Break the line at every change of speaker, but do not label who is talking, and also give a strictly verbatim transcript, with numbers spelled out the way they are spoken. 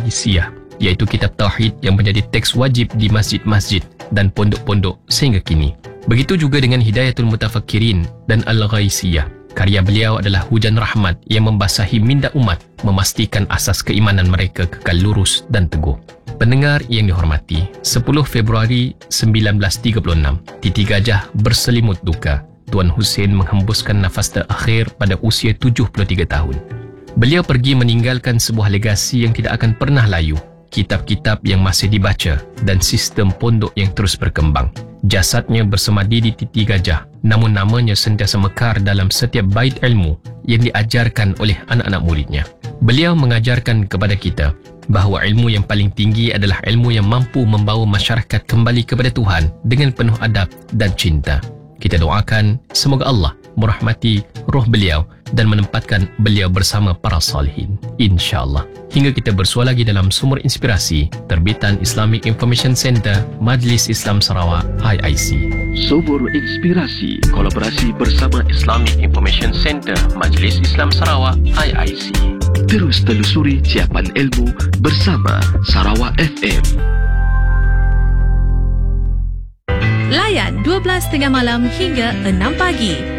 Al-Ghaisiyah, iaitu kitab Tauhid yang menjadi teks wajib di masjid-masjid dan pondok-pondok sehingga kini. Begitu juga dengan Hidayatul Mutafakkirin dan Al-Ghaisiyah. Karya beliau adalah hujan rahmat yang membasahi minda umat, memastikan asas keimanan mereka kekal lurus dan teguh. Pendengar yang dihormati, sepuluh Februari sembilan belas tiga puluh enam, Titi Gajah berselimut duka. Tuan Hussein menghembuskan nafas terakhir pada usia tujuh puluh tiga tahun. Beliau pergi meninggalkan sebuah legasi yang tidak akan pernah layu, kitab-kitab yang masih dibaca dan sistem pondok yang terus berkembang. Jasadnya bersemadi di Titi Gajah, namun namanya sentiasa mekar dalam setiap bait ilmu yang diajarkan oleh anak-anak muridnya. Beliau mengajarkan kepada kita bahawa ilmu yang paling tinggi adalah ilmu yang mampu membawa masyarakat kembali kepada Tuhan dengan penuh adab dan cinta. Kita doakan semoga Allah merahmati roh beliau dan menempatkan beliau bersama para salihin, insya-Allah. Hingga kita bersua lagi dalam Sumber Inspirasi, terbitan Islamic Information Center, Majlis Islam Sarawak I I C. Sumber Inspirasi, kolaborasi bersama Islamic Information Center, Majlis Islam Sarawak I I C. Terus telusuri ciapan ilmu bersama Sarawak F M.
Layan dua belas tiga puluh malam hingga enam pagi.